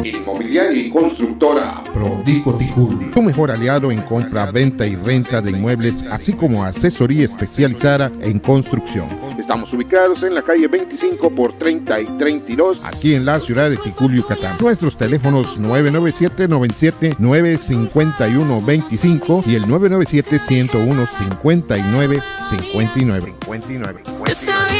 Inmobiliaria y constructora Prodico Ticul, tu mejor aliado en compra, venta y renta de inmuebles, así como asesoría especializada en construcción. Estamos ubicados en la calle 25 por 30 y 32, aquí en la ciudad de Ticul, Yucatán. Nuestros teléfonos 997-97-951-25 y el 997-101-5959.